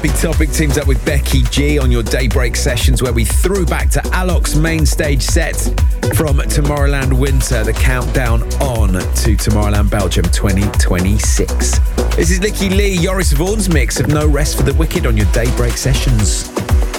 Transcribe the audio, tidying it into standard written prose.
Big Topic teams up with Becky G on your Daybreak sessions, where we threw back to Alok's main stage set from Tomorrowland Winter, the countdown on to Tomorrowland Belgium 2026. This is Nicky Lee, Joris Vaughn's mix of No Rest for the Wicked on your Daybreak sessions.